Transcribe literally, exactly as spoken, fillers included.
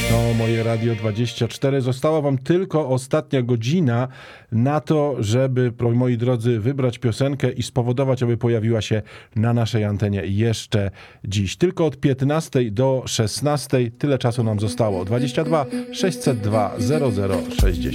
No, moje Radio dwadzieścia cztery. Została wam tylko ostatnia godzina na to, żeby, moi drodzy, wybrać piosenkę i spowodować, aby pojawiła się na naszej antenie jeszcze dziś. Tylko od piętnastej do szesnastej. Tyle czasu nam zostało. dwadzieścia dwa sześćset dwa zero zero sześćdziesiąt.